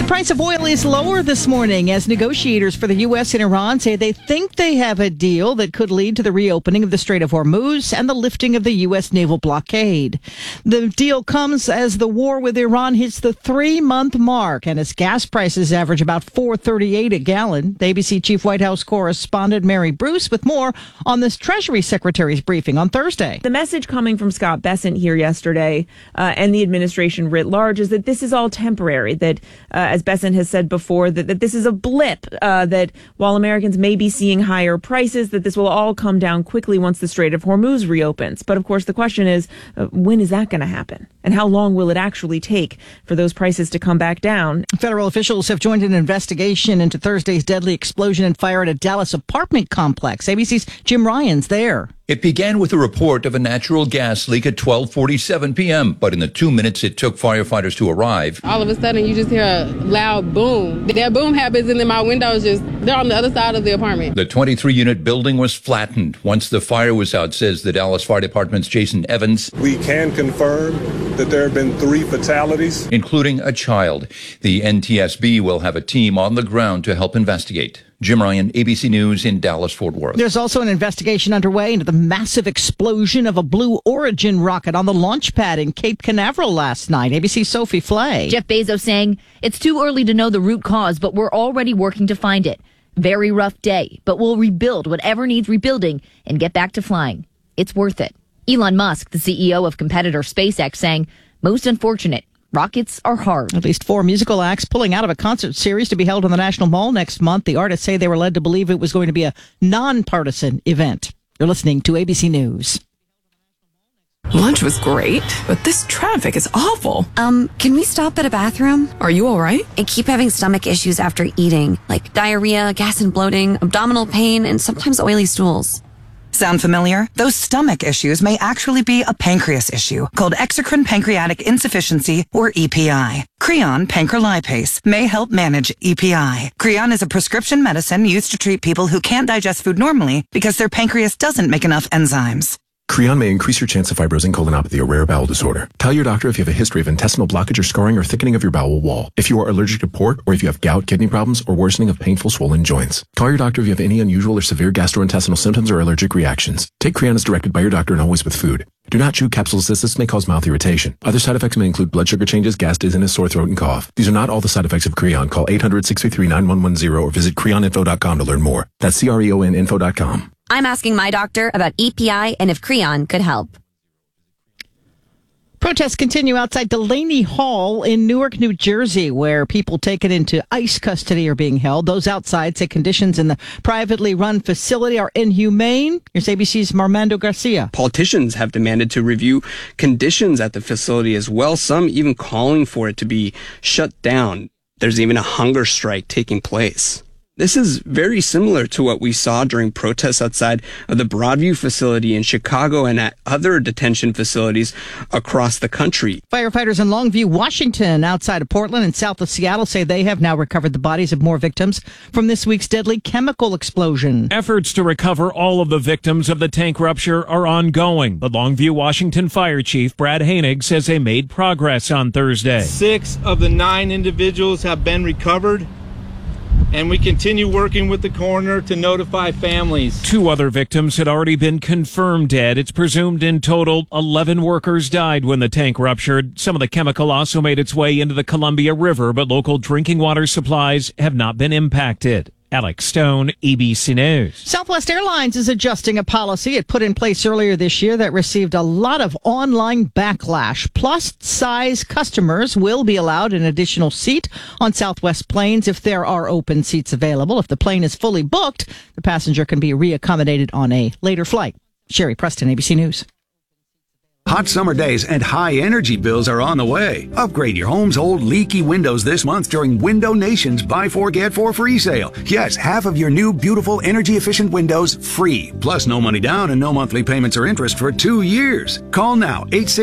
Price of oil is lower this morning as negotiators for the U.S. and Iran say they think they have a deal that could lead to the reopening of the Strait of Hormuz and the lifting of the U.S. naval blockade. The deal comes as the war with Iran hits the 3-month mark and as gas prices average about $4.38 a gallon. The ABC Chief White House correspondent Mary Bruce with more on this Treasury Secretary's briefing on Thursday. The message coming from Scott Bessent here yesterday and the administration writ large is that this is all temporary, that as Bessent has said before, that this is a blip, that while Americans may be seeing higher prices, that this will all come down quickly once the Strait of Hormuz reopens. But of course, the question is, when is that going to happen? And how long will it actually take for those prices to come back down? Federal officials have joined an investigation into Thursday's deadly explosion and fire at a Dallas apartment complex. ABC's Jim Ryan's there. It began with a report of a natural gas leak at 12:47 p.m., but in the 2 minutes it took firefighters to arrive. All of a sudden, you just hear a loud boom. That boom happens, and then my windows they're on the other side of the apartment. The 23-unit building was flattened once the fire was out, says the Dallas Fire Department's Jason Evans. We can confirm that there have been 3 fatalities, including a child. The NTSB will have a team on the ground to help investigate. Jim Ryan, ABC News in Dallas-Fort Worth. There's also an investigation underway into the massive explosion of a Blue Origin rocket on the launch pad in Cape Canaveral last night. ABC's Sophie Flay. Jeff Bezos saying, it's too early to know the root cause, but we're already working to find it. Very rough day, but we'll rebuild whatever needs rebuilding and get back to flying. It's worth it. Elon Musk, the CEO of competitor SpaceX, saying, most unfortunate. Rockets are hard. At least 4 musical acts pulling out of a concert series to be held on the National Mall next month. The artists say they were led to believe it was going to be a nonpartisan event. You're listening to ABC News. Lunch was great, but this traffic is awful. Can we stop at a bathroom? Are you all right? I keep having stomach issues after eating, like diarrhea, gas and bloating, abdominal pain, and sometimes oily stools. Sound familiar? Those stomach issues may actually be a pancreas issue called exocrine pancreatic insufficiency, or EPI. Creon pancrelipase may help manage EPI. Creon is a prescription medicine used to treat people who can't digest food normally because their pancreas doesn't make enough enzymes. Creon may increase your chance of fibrosing colonopathy, a rare bowel disorder. Tell your doctor if you have a history of intestinal blockage or scarring or thickening of your bowel wall. If you are allergic to pork, or if you have gout, kidney problems, or worsening of painful swollen joints. Call your doctor if you have any unusual or severe gastrointestinal symptoms or allergic reactions. Take Creon as directed by your doctor and always with food. Do not chew capsules as this may cause mouth irritation. Other side effects may include blood sugar changes, gas, dizziness, sore throat, and cough. These are not all the side effects of Creon. Call 800-633-9110 or visit creoninfo.com to learn more. That's CREONinfo.com. I'm asking my doctor about EPI and if Creon could help. Protests continue outside Delaney Hall in Newark, New Jersey, where people taken into ICE custody are being held. Those outside say conditions in the privately run facility are inhumane. Here's ABC's Marmando Garcia. Politicians have demanded to review conditions at the facility as well, some even calling for it to be shut down. There's even a hunger strike taking place. This is very similar to what we saw during protests outside of the Broadview facility in Chicago and at other detention facilities across the country. Firefighters in Longview, Washington, outside of Portland and south of Seattle, say they have now recovered the bodies of more victims from this week's deadly chemical explosion. Efforts to recover all of the victims of the tank rupture are ongoing. The Longview, Washington Fire Chief Brad Hainig says they made progress on Thursday. 6 of the 9 individuals have been recovered, and we continue working with the coroner to notify families. 2 other victims had already been confirmed dead. It's presumed in total 11 workers died when the tank ruptured. Some of the chemical also made its way into the Columbia River, but local drinking water supplies have not been impacted. Alex Stone, ABC News. Southwest Airlines is adjusting a policy it put in place earlier this year that received a lot of online backlash. Plus-size customers will be allowed an additional seat on Southwest planes if there are open seats available. If the plane is fully booked, the passenger can be reaccommodated on a later flight. Sherry Preston, ABC News. Hot summer days and high energy bills are on the way. Upgrade your home's old leaky windows this month during Window Nation's Buy 4 Get 4 free sale. Yes, half of your new beautiful energy efficient windows free. Plus no money down and no monthly payments or interest for 2 years. Call now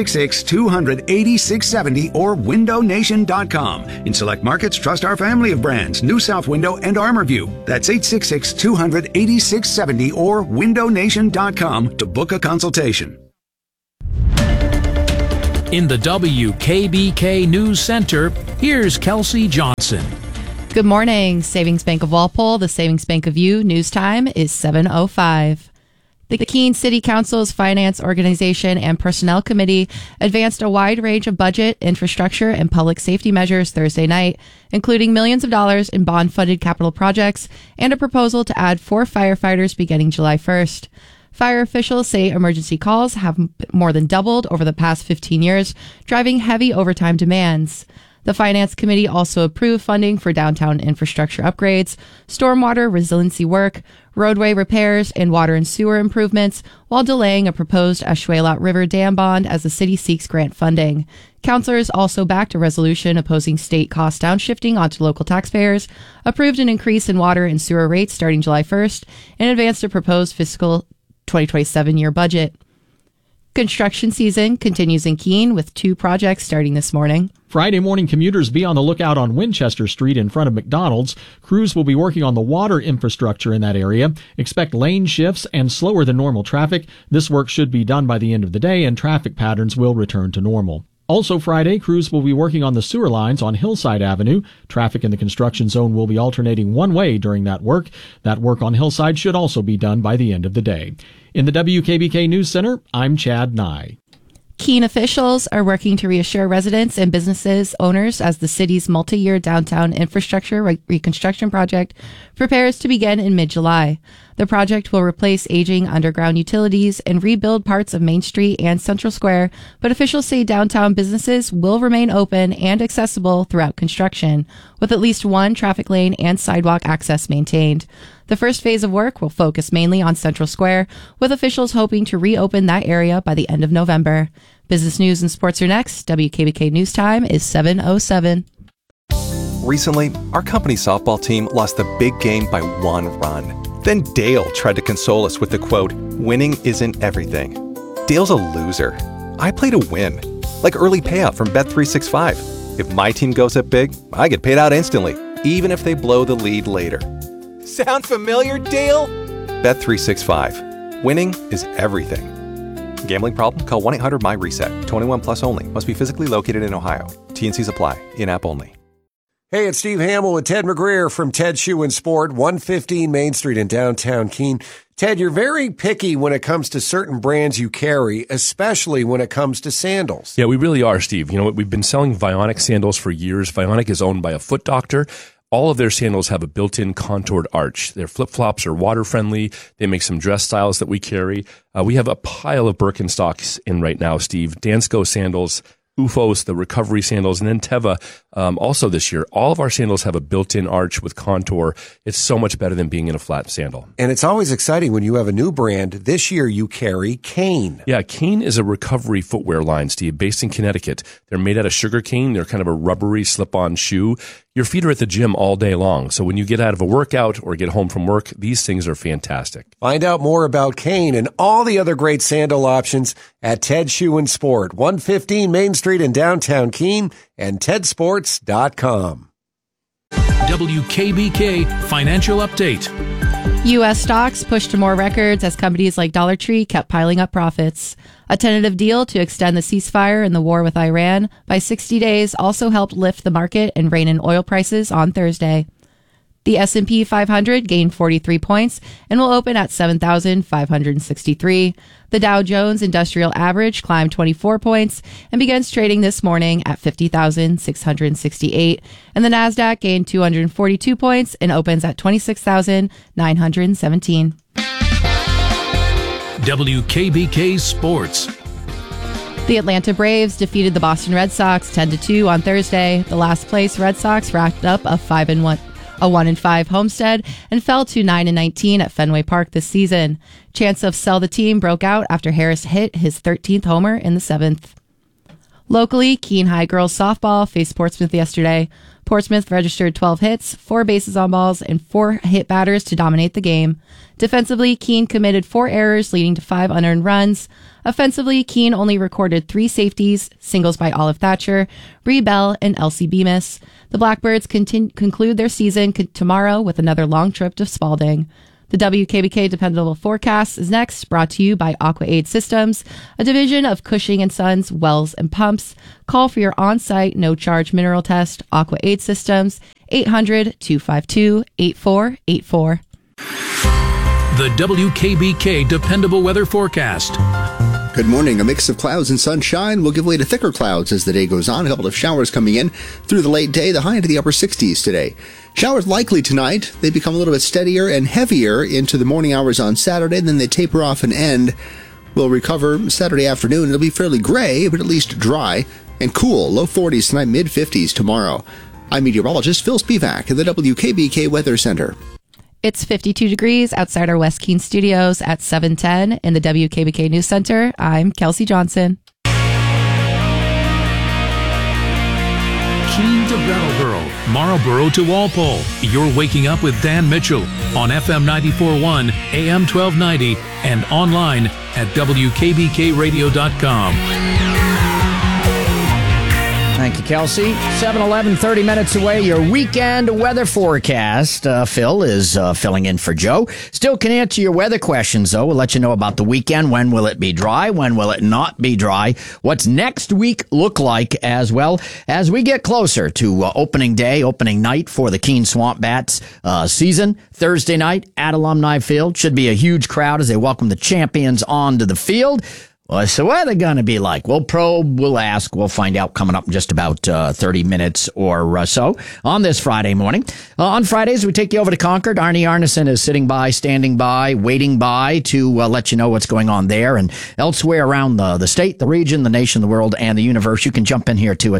866-200-8670 or windownation.com. In select markets, trust our family of brands, New South Window and ArmorView. That's 866-200-8670 or windownation.com to book a consultation. In the WKBK News Center, here's Kelsey Johnson. Good morning. Savings Bank of Walpole, the Savings Bank of You. News time is 7:05. The Keene City Council's Finance Organization and Personnel Committee advanced a wide range of budget, infrastructure, and public safety measures Thursday night, including millions of dollars in bond-funded capital projects and a proposal to add 4 firefighters beginning July 1st. Fire officials say emergency calls have more than doubled over the past 15 years, driving heavy overtime demands. The Finance Committee also approved funding for downtown infrastructure upgrades, stormwater resiliency work, roadway repairs, and water and sewer improvements, while delaying a proposed Ashuelot River dam bond as the city seeks grant funding. Councilors also backed a resolution opposing state cost downshifting onto local taxpayers, approved an increase in water and sewer rates starting July 1st, and advanced a proposed fiscal 2027 year budget. Construction season continues in Keene with 2 projects starting this morning. Friday morning, commuters be on the lookout on Winchester Street in front of McDonald's. Crews will be working on the water infrastructure in that area. Expect lane shifts and slower than normal traffic. This work should be done by the end of the day, and traffic patterns will return to normal. Also Friday, crews will be working on the sewer lines on Hillside Avenue. Traffic in the construction zone will be alternating one way during that work. That work on Hillside should also be done by the end of the day. In the WKBK News Center, I'm Chad Nye. Keene officials are working to reassure residents and businesses owners as the city's multi-year downtown infrastructure reconstruction project prepares to begin in mid-July. The project will replace aging underground utilities and rebuild parts of Main Street and Central Square, but officials say downtown businesses will remain open and accessible throughout construction, with at least 1 traffic lane and sidewalk access maintained. The first phase of work will focus mainly on Central Square, with officials hoping to reopen that area by the end of November. Business news and sports are next. WKBK News Time is 7:07. Recently, our company softball team lost the big game by 1 run. Then Dale tried to console us with the quote, "Winning isn't everything." Dale's a loser. I play to win, like early payout from Bet365. If my team goes up big, I get paid out instantly, even if they blow the lead later. Sound familiar, Dale? Bet365. Winning is everything. Gambling problem? Call 1-800-MY-RESET. 21 plus only. Must be physically located in Ohio. T&Cs apply. In-app only. Hey, it's Steve Hamill with Ted McGreer from Ted Shoe and Sport, 115 Main Street in downtown Keene. Ted, you're very picky when it comes to certain brands you carry, especially when it comes to sandals. Yeah, we really are, Steve. You know what? We've been selling Vionic sandals for years. Vionic is owned by a foot doctor. All of their sandals have a built-in contoured arch. Their flip-flops are water-friendly. They make some dress styles that we carry. We have a pile of Birkenstocks in right now, Steve. Dansko sandals, Ufos, the recovery sandals, and then Teva also this year. All of our sandals have a built-in arch with contour. It's so much better than being in a flat sandal. And it's always exciting when you have a new brand. This year you carry Kane. Yeah, Kane is a recovery footwear line, Steve, based in Connecticut. They're made out of sugar cane. They're kind of a rubbery slip-on shoe. Your feet are at the gym all day long. So when you get out of a workout or get home from work, these things are fantastic. Find out more about Kane and all the other great sandal options at Ted Shoe and Sport, 115 Main Street in downtown Keene and tedsports.com. WKBK Financial Update. U.S. stocks pushed to more records as companies like Dollar Tree kept piling up profits. A tentative deal to extend the ceasefire in the war with Iran by 60 days also helped lift the market and rein in oil prices on Thursday. The S&P 500 gained 43 points and will open at 7,563. The Dow Jones Industrial Average climbed 24 points and begins trading this morning at 50,668. And the Nasdaq gained 242 points and opens at 26,917. WKBK Sports. The Atlanta Braves defeated the Boston Red Sox 10-2 on Thursday. The last place Red Sox racked up a 1-5 homestead and fell to 9-19 at Fenway Park this season. Chance of sell the team broke out after Harris hit his 13th homer in the 7th. Locally, Keene High girls softball faced Portsmouth yesterday. Portsmouth registered 12 hits, 4 bases on balls, and 4 hit batters to dominate the game. Defensively, Keene committed 4 errors, leading to 5 unearned runs. Offensively, Keene only recorded 3 safeties, singles by Olive Thatcher, Bree Bell, and Elsie Bemis. The Blackbirds conclude their season tomorrow with another long trip to Spalding. The WKBK Dependable Forecast is next, brought to you by AquaAid Systems, a division of Cushing & Sons Wells and Pumps. Call for your on-site, no-charge mineral test. AquaAid Systems, 800-252-8484. The WKBK Dependable Weather Forecast. Good morning. A mix of clouds and sunshine will give way to thicker clouds as the day goes on. A couple of showers coming in through the late day, the high into the upper 60s today. Showers likely tonight. They become a little bit steadier and heavier into the morning hours on Saturday, then they taper off and end. We'll recover Saturday afternoon. It'll be fairly gray, but at least dry and cool. Low 40s tonight, mid 50s tomorrow. I'm meteorologist Phil Spivak at the WKBK Weather Center. It's 52 degrees outside our West Keene studios at 710 in the WKBK News Center. I'm Kelsey Johnson. Keene to Brattleboro, Marlboro to Walpole. You're waking up with Dan Mitchell on FM 94.1, AM 1290, and online at WKBKradio.com. Thank you, Kelsey. 7:11, 30 minutes away. Your weekend weather forecast. Phil is filling in for Joe. Still can answer your weather questions, though. We'll let you know about the weekend. When will it be dry? When will it not be dry? What's next week look like as well as we get closer to opening day, opening night for the Keene Swamp Bats season. Thursday night at Alumni Field. Should be a huge crowd as they welcome the champions onto the field. Well, so what are they going to be like? We'll probe, we'll ask, we'll find out coming up in just about 30 minutes or so on this Friday morning. On Fridays, we take you over to Concord. Arnie Arneson is sitting by, standing by, waiting by to let you know what's going on there and elsewhere around the state, the region, the nation, the world, and the universe. You can jump in here, too, at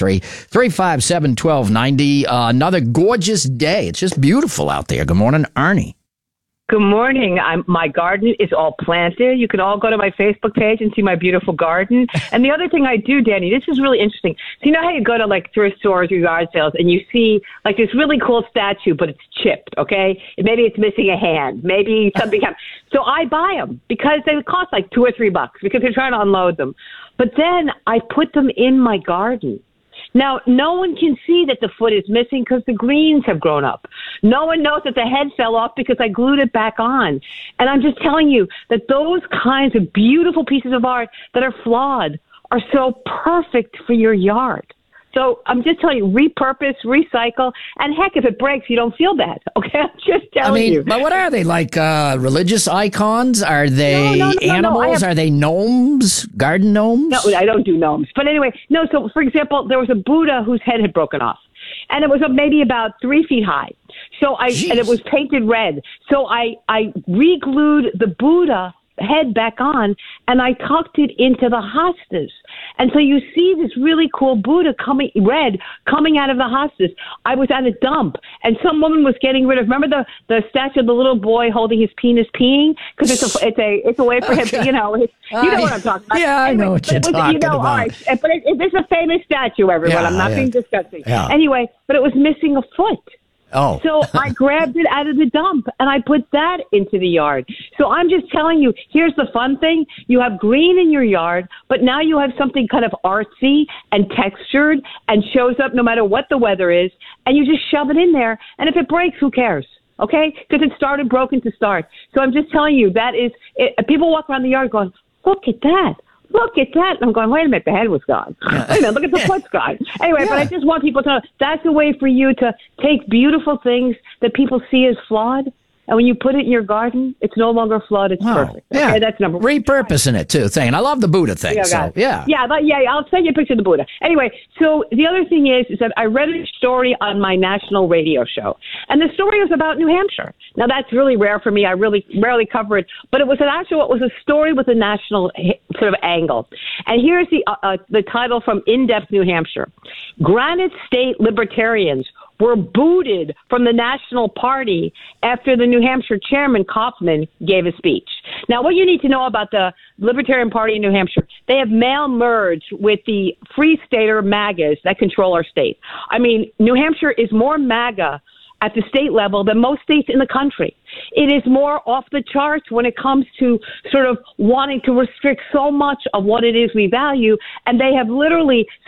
603-357-1290. Another gorgeous day. It's just beautiful out there. Good morning, Arnie. Good morning. My garden is all planted. You can all go to my Facebook page and see my beautiful garden. And the other thing I do, Danny, this is really interesting. So you know how you go to like thrift stores or yard sales and you see like this really cool statue, but it's chipped, okay? Maybe it's missing a hand. Maybe something happened. So I buy them because they cost like $2 or $3 because they're trying to unload them. But then I put them in my garden. Now, no one can see that the foot is missing because the greens have grown up. No one knows that the head fell off because I glued it back on. And I'm just telling you that those kinds of beautiful pieces of art that are flawed are so perfect for your yard. So I'm just telling you, repurpose, recycle, and heck, if it breaks, you don't feel bad. Okay, I'm just telling you. But what are they, like religious icons? Are they animals? Are they gnomes, garden gnomes? No, I don't do gnomes. But anyway, no, so for example, there was a Buddha whose head had broken off. And it was maybe about 3 feet high. So and it was painted red. So I re-glued the Buddha head back on and I tucked it into the hostas. And so you see this really cool Buddha coming out of the hostas. I was at a dump and some woman was getting rid of, remember the statue of the little boy holding his penis peeing? Because it's a way for him to, you know what I'm talking about. Yeah, anyway, I know what you're talking about. All right, but it's a famous statue, everyone. I'm not being disgusting. Yeah. Anyway, but it was missing a foot. Oh. So I grabbed it out of the dump and I put that into the yard. So I'm just telling you, here's the fun thing. You have green in your yard, but now you have something kind of artsy and textured and shows up no matter what the weather is. And you just shove it in there. And if it breaks, who cares? Okay? Because it started broken to start. So I'm just telling you, that is it. People walk around the yard going, look at that. Look at that. And I'm going, wait a minute, the head was gone. Wait a minute, look at the foot's gone. Anyway, but I just want people to know that's a way for you to take beautiful things that people see as flawed. And when you put it in your garden, it's no longer flawed, it's perfect. Yeah, okay, that's number one. Repurposing it, too. Thing. I love the Buddha thing. Yeah, I'll send you a picture of the Buddha. Anyway, so the other thing is that I read a story on my national radio show. And the story was about New Hampshire. Now, that's really rare for me. I really rarely cover it. But it was it was a story with a national sort of angle. And here's the title from In-Depth New Hampshire. Granite State Libertarians were booted from the National Party after the New Hampshire chairman, Kaufman, gave a speech. Now, what you need to know about the Libertarian Party in New Hampshire, they have merged with the Free Stater MAGAs that control our state. I mean, New Hampshire is more MAGA at the state level than most states in the country. It is more off the charts when it comes to sort of wanting to restrict so much of what it is we value, and they have literally sort of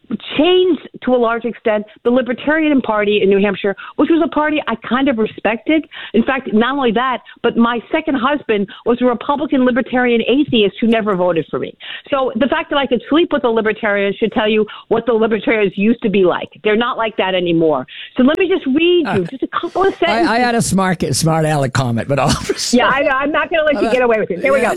changed to a large extent the Libertarian Party in New Hampshire, which was a party I kind of respected. In fact, not only that, but my second husband was a Republican Libertarian atheist who never voted for me. So the fact that I could sleep with a Libertarian should tell you what the Libertarians used to be like. They're not like that anymore. So let me just read you just a couple of sentences. I had a smart aleck comment, but I'm not going to let you get away with it. Here we go.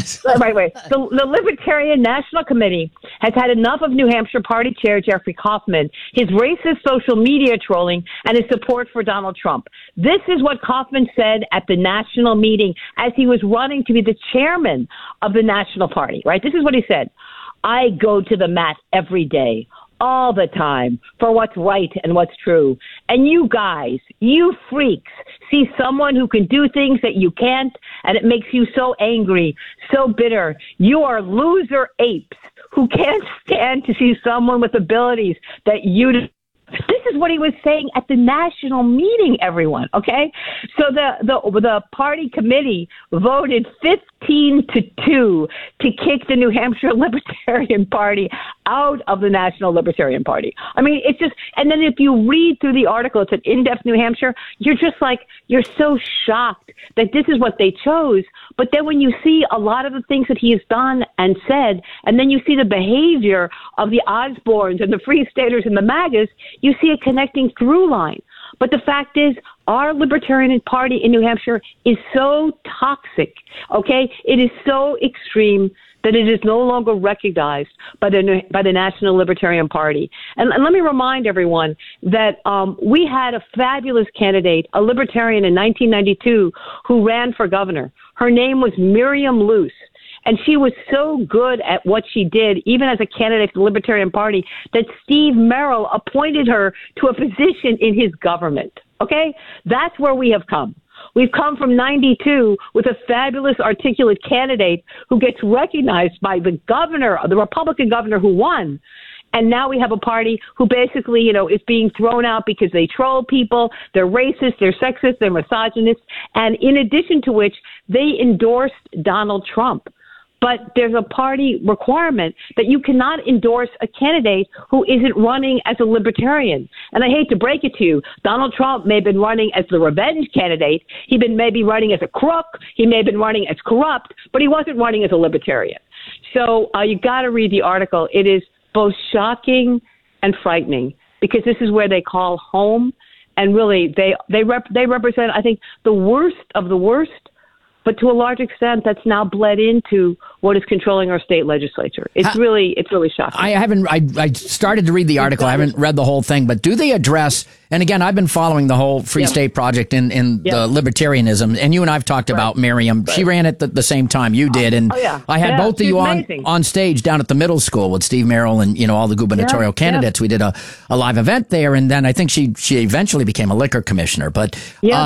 Wait. The Libertarian National Committee has had enough of New Hampshire Party Chair Jeffrey Kaufman, his racist social media trolling, and his support for Donald Trump. This is what Kaufman said at the national meeting as he was running to be the chairman of the National Party, right? This is what he said. I go to the mat every day, all the time, for what's right and what's true. And you guys, you freaks, see someone who can do things that you can't, and it makes you so angry, so bitter. You are loser apes who can't stand to see someone with abilities that you do. This is what he was saying at the national meeting, everyone, okay? So the party committee voted 15-2 to kick the New Hampshire Libertarian Party out of the National Libertarian Party. I mean, it's just, and then if you read through the article, it's an in-depth New Hampshire, you're just like, you're so shocked that this is what they chose. But then when you see a lot of the things that he has done and said, and then you see the behavior of the Osborns and the Free Staters and the MAGAs, you see a connecting through line. But the fact is, our Libertarian Party in New Hampshire is so toxic, okay? It is so extreme that it is no longer recognized by the National Libertarian Party. And let me remind everyone that we had a fabulous candidate, a Libertarian in 1992, who ran for governor. Her name was Miriam Luce. And she was so good at what she did, even as a candidate for the Libertarian Party, that Steve Merrill appointed her to a position in his government. Okay? That's where we have come. We've come from 92 with a fabulous, articulate candidate who gets recognized by the governor, the Republican governor who won. And now we have a party who basically, is being thrown out because they troll people, they're racist, they're sexist, they're misogynist, and in addition to which, they endorsed Donald Trump. But there's a party requirement that you cannot endorse a candidate who isn't running as a libertarian. And I hate to break it to you, Donald Trump may have been running as the revenge candidate. He'd been maybe running as a crook. He may have been running as corrupt, but he wasn't running as a libertarian. So you got to read the article. It is both shocking and frightening because this is where they call home. And really, they represent, I think, the worst of the worst. But to a large extent, that's now bled into what is controlling our state legislature. It's really shocking. I started to read the article. I haven't read the whole thing, but do they address, and again, I've been following the whole Free State Project in the libertarianism, and you and I've talked about Miriam. Right. She ran it the same time you did, and I had both of you on stage down at the middle school with Steve Merrill and, all the gubernatorial candidates. We did a live event there, and then I think she eventually became a liquor commissioner. But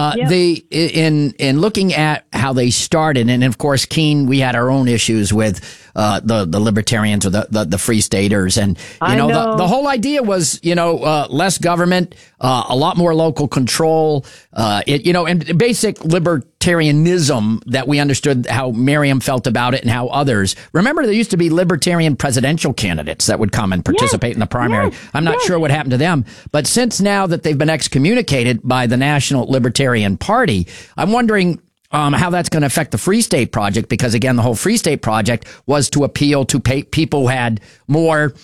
in looking at how they started, and of course, Keene, we had our own issues with the libertarians or the Free Staters, and the whole idea was less government, a lot more local control, and basic libertarianism that we understood how Miriam felt about it and how others. Remember, there used to be libertarian presidential candidates that would come and participate in the primary. I'm not sure what happened to them, but since now that they've been excommunicated by the National Libertarian Party, I'm wondering how that's going to affect the Free State Project, because again, the whole Free State Project was to appeal to people who had more,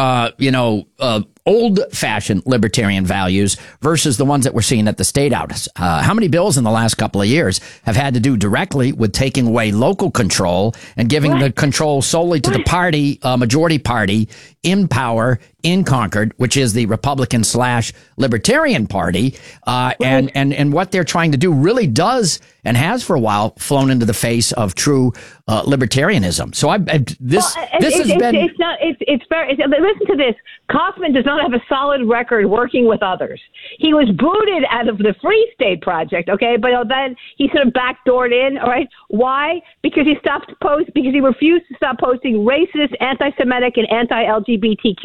old-fashioned libertarian values versus the ones that we're seeing at the State House. How many bills in the last couple of years have had to do directly with taking away local control and giving the control solely to the party, majority party in power in Concord, which is the Republican/Libertarian Party, and what they're trying to do really does and has for a while flown into the face of true libertarianism. So this has been. It's fair. Listen to this. Kaufman does not have a solid record working with others. He was booted out of the Free State Project, okay, but then he sort of backdoored in, all right? Why? Because he refused to stop posting racist, anti-Semitic, and anti-LGBTQ content.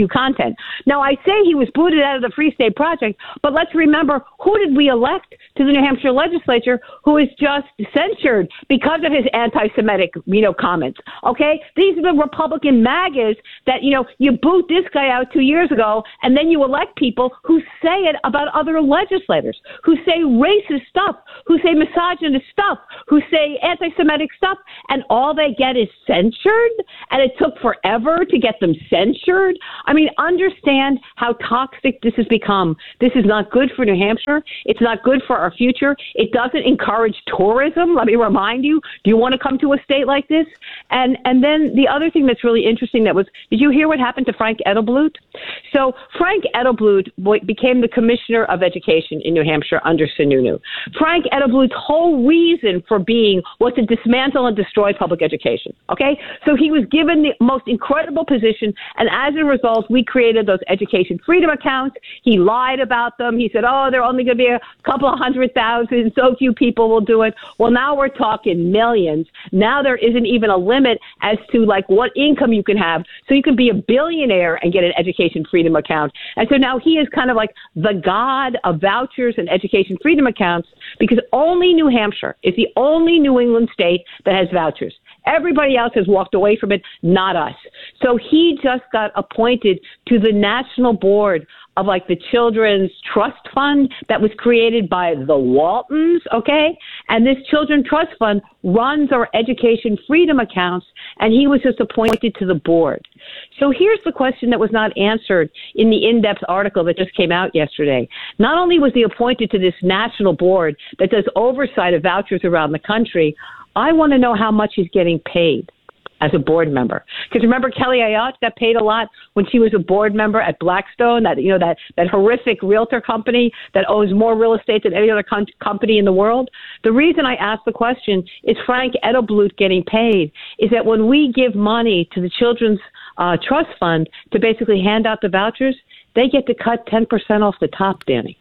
Republican. Now, I say he was booted out of the Free State Project, but let's remember, who did we elect to the New Hampshire legislature who is just censured because of his anti-Semitic, comments? Okay? These are the Republican MAGAs that, you boot this guy out 2 years ago, and then you elect people who say it about other legislators, who say racist stuff, who say misogynist stuff, who say anti-Semitic stuff, and all they get is censured, and it took forever to get them censured. I mean, understand how toxic this has become. This is not good for New Hampshire. It's not good for our future. It doesn't encourage tourism. Let me remind you, do you want to come to a state like this? And then the other thing that's really interesting did you hear what happened to Frank Edelblut? So Frank Edelblut became the Commissioner of Education in New Hampshire under Sununu. Frank Edelblut's whole reason for being was to dismantle and destroy public education. Okay? So he was given the most incredible position, and as a result, we created those education freedom accounts. He lied about them. He said, they're only going to be a couple of 100,000. So few people will do it. Well, now we're talking millions. Now there isn't even a limit as to what income you can have. So you can be a billionaire and get an education freedom account. And so now he is kind of like the god of vouchers and education freedom accounts, because only New Hampshire is the only New England state that has vouchers. Everybody else has walked away from it, not us. So he just got appointed to the national board of the Children's Trust Fund that was created by the Waltons, okay? And this Children's Trust Fund runs our education freedom accounts, and he was just appointed to the board. So here's the question that was not answered in the in-depth article that just came out yesterday. Not only was he appointed to this national board that does oversight of vouchers around the country, I want to know how much he's getting paid as a board member. Because remember, Kelly Ayotte got paid a lot when she was a board member at Blackstone, that horrific realtor company that owns more real estate than any other company in the world. The reason I ask the question, is Frank Edelblut getting paid, is that when we give money to the Children's Trust Fund to basically hand out the vouchers, they get to cut 10% off the top, Danny.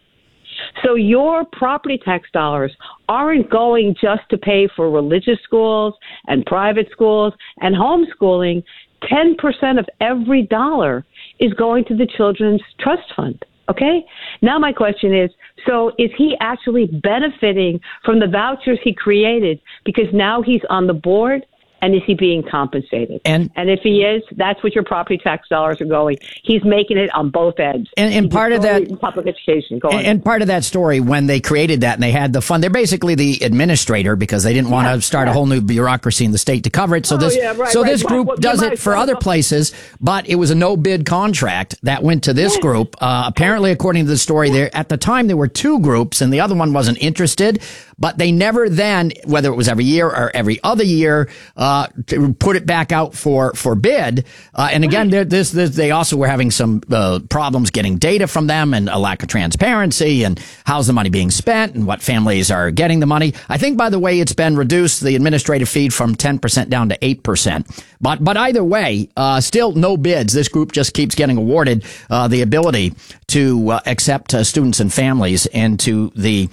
So your property tax dollars aren't going just to pay for religious schools and private schools and homeschooling. 10% of every dollar is going to the Children's Trust Fund. Okay? Now my question is, so is he actually benefiting from the vouchers he created because now he's on the board? And is he being compensated? And if he is, that's what your property tax dollars are going. He's making it on both ends. And part of that public education. And part of that story, when they created that and they had the fund, they're basically the administrator because they didn't want to start a whole new bureaucracy in the state to cover it. So this group does it for other places, but it was a no bid contract that went to this group. Apparently, according to the story, there at the time there were two groups, and the other one wasn't interested. But they never then, whether it was every year or every other year, put it back out for bid. And again, they also were having some problems getting data from them and a lack of transparency and how's the money being spent and what families are getting the money. I think, by the way, it's been reduced, the administrative fee, from 10% down to 8%. But either way, still no bids. This group just keeps getting awarded the ability to accept students and families into the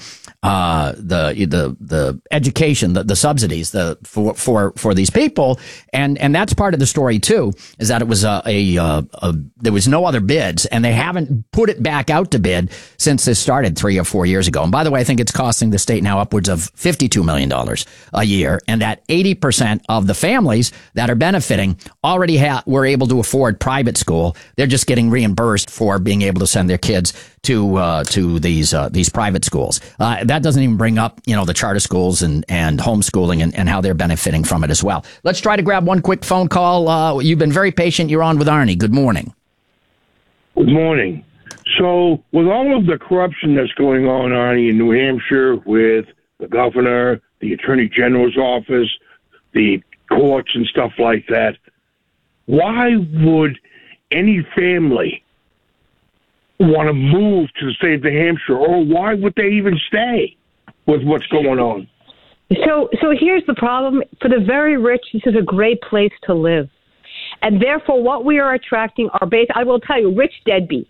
education, the subsidies, for these people, and that's part of the story too. Is that it was there was no other bids, and they haven't put it back out to bid since this started 3 or 4 years ago. And by the way, I think it's costing the state now upwards of $52 million a year, and that 80% of the families that are benefiting already were able to afford private school. They're just getting reimbursed for being able to send their kids to these private schools. That doesn't even bring up, the charter schools and homeschooling and how they're benefiting from it as well. Let's try to grab one quick phone call. You've been very patient. You're on with Arnie. Good morning. Good morning. So with all of the corruption that's going on, Arnie, in New Hampshire with the governor, the attorney general's office, the courts and stuff like that, why would any family want to move to the state of New Hampshire, or why would they even stay with what's going on? So here's the problem. For the very rich, this is a great place to live. And therefore, what we are attracting are I will tell you, rich deadbeats.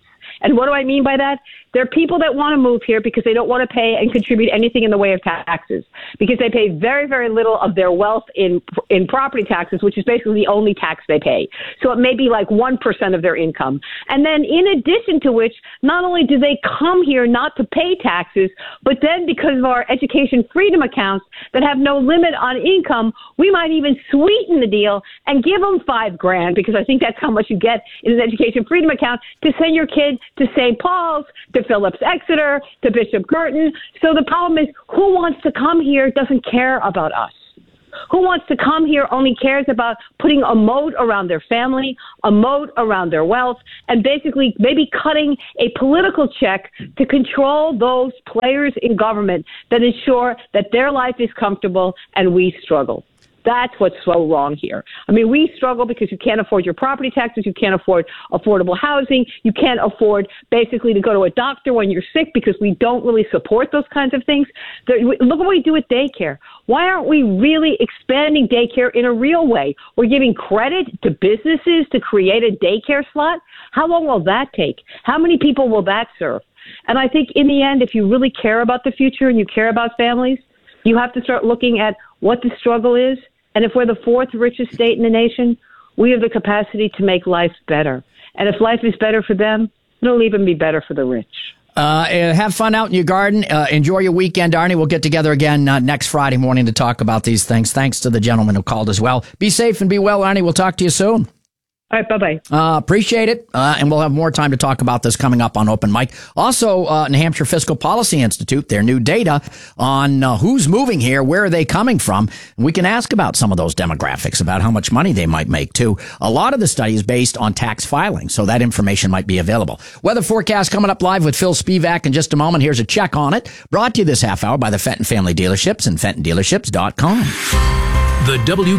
And what do I mean by that? There are people that want to move here because they don't want to pay and contribute anything in the way of taxes, because they pay very, very little of their wealth in property taxes, which is basically the only tax they pay. So it may be like 1% of their income. And then in addition to which, not only do they come here not to pay taxes, but then because of our education freedom accounts that have no limit on income, we might even sweeten the deal and give them $5,000, because I think that's how much you get in an education freedom account, to send your kid to St. Paul's, to Phillips Exeter, to Bishop Girton. So the problem is, who wants to come here doesn't care about us. Who wants to come here only cares about putting a moat around their family, a moat around their wealth, and basically maybe cutting a political check to control those players in government that ensure that their life is comfortable and we struggle. That's what's so wrong here. I mean, we struggle because you can't afford your property taxes. You can't afford affordable housing. You can't afford basically to go to a doctor when you're sick because we don't really support those kinds of things. Look at what we do with daycare. Why aren't we really expanding daycare in a real way? We're giving credit to businesses to create a daycare slot. How long will that take? How many people will that serve? And I think in the end, if you really care about the future and you care about families, you have to start looking at what the struggle is. And if we're the fourth richest state in the nation, we have the capacity to make life better. And if life is better for them, it'll even be better for the rich. Have fun out in your garden. Enjoy your weekend, Arnie. We'll get together again next Friday morning to talk about these things. Thanks to the gentleman who called as well. Be safe and be well, Arnie. We'll talk to you soon. All right, bye-bye. Appreciate it. And we'll have more time to talk about this coming up on Open Mic. Also, New Hampshire Fiscal Policy Institute, their new data on who's moving here, where are they coming from. And we can ask about some of those demographics, about how much money they might make, too. A lot of the study is based on tax filing, so that information might be available. Weather forecast coming up live with Phil Spivak in just a moment. Here's a check on it. Brought to you this half hour by the Fenton Family Dealerships and FentonDealerships.com. The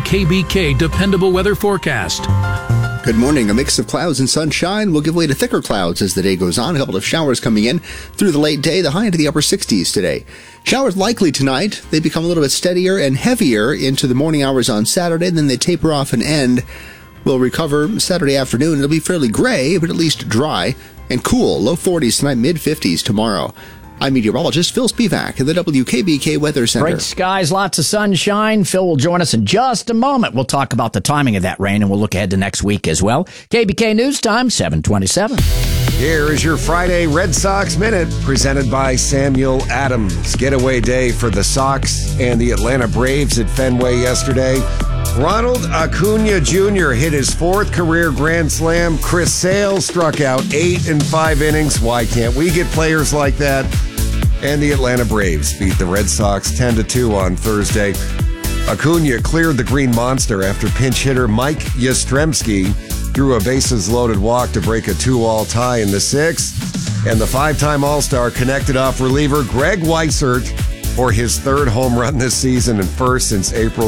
WKBK Dependable Weather Forecast. Good morning. A mix of clouds and sunshine will give way to thicker clouds as the day goes on. A couple of showers coming in through the late day, the high into the upper 60s today. Showers likely tonight. They become a little bit steadier and heavier into the morning hours on Saturday, then they taper off and end. We'll recover Saturday afternoon. It'll be fairly gray, but at least dry and cool. Low 40s tonight, mid 50s tomorrow. I'm meteorologist Phil Spivak at the WKBK Weather Center. Bright skies, lots of sunshine. Phil will join us in just a moment. We'll talk about the timing of that rain, and we'll look ahead to next week as well. KBK News Time, 7:27. Here is your Friday Red Sox Minute, presented by Samuel Adams. Getaway day for the Sox and the Atlanta Braves at Fenway yesterday. Ronald Acuna Jr. hit his fourth career grand slam. Chris Sale struck out 8 in 5 innings. Why can't we get players like that? And the Atlanta Braves beat the Red Sox 10-2 on Thursday. Acuna cleared the Green Monster after pinch hitter Mike Yastrzemski threw a bases-loaded walk to break a 2-all tie in the 6th. And the 5-time All-Star connected off reliever Greg Weissert for his 3rd home run this season and 1st since April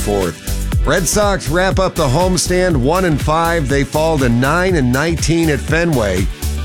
24th. Red Sox wrap up the homestand 1-5. They fall to 9-19 at Fenway.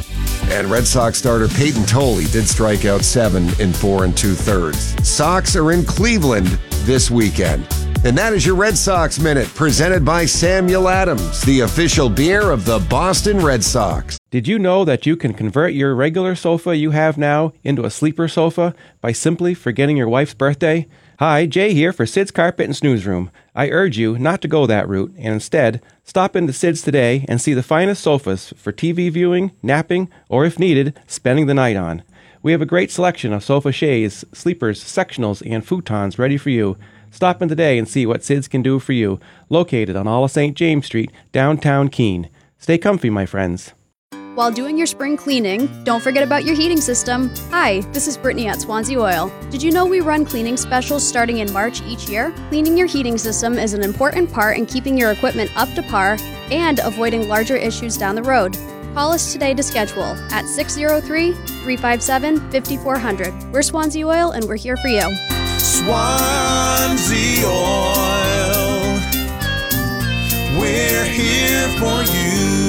And Red Sox starter Peyton Tolley did strike out 7 in 4 2/3. Sox are in Cleveland this weekend. And that is your Red Sox Minute, presented by Samuel Adams, the official beer of the Boston Red Sox. Did you know that you can convert your regular sofa you have now into a sleeper sofa by simply forgetting your wife's birthday? Hi, Jay here for Sid's Carpet and Snooze Room. I urge you not to go that route and instead stop into Sid's today and see the finest sofas for TV viewing, napping, or if needed, spending the night on. We have a great selection of sofa shades, sleepers, sectionals, and futons ready for you. Stop in today and see what Sid's can do for you. Located on all of St. James Street, downtown Keene. Stay comfy, my friends. While doing your spring cleaning, don't forget about your heating system. Hi, this is Brittany at Swansea Oil. Did you know we run cleaning specials starting in March each year? Cleaning your heating system is an important part in keeping your equipment up to par and avoiding larger issues down the road. Call us today to schedule at 603-357-5400. We're Swansea Oil and we're here for you. Swansea Oil, we're here for you.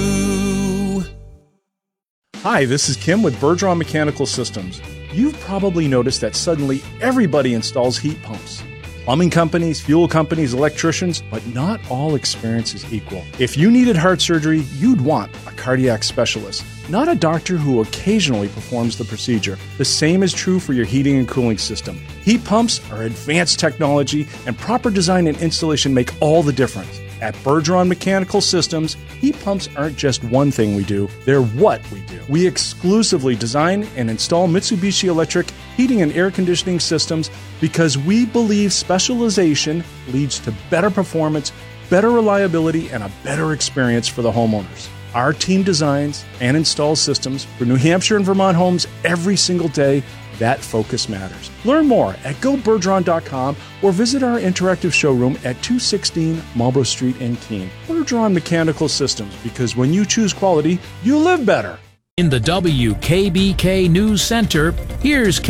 Hi, this is Kim with Bergeron Mechanical Systems. You've probably noticed that suddenly everybody installs heat pumps. Plumbing companies, fuel companies, electricians, but not all experience is equal. If you needed heart surgery, you'd want a cardiac specialist. not a doctor who occasionally performs the procedure. The same is true for your heating and cooling system. Heat pumps are advanced technology, and proper design and installation make all the difference. At Bergeron Mechanical Systems, heat pumps aren't just one thing we do, they're what we do. We exclusively design and install Mitsubishi Electric heating and air conditioning systems because we believe specialization leads to better performance, better reliability, and a better experience for the homeowners. Our team designs and installs systems for New Hampshire and Vermont homes every single day. That focus matters. Learn more at gobergeron.com or visit our interactive showroom at 216 Marlborough Street in Keene. Bergeron Mechanical Systems, because when you choose quality, you live better. In the WKBK News Center, here's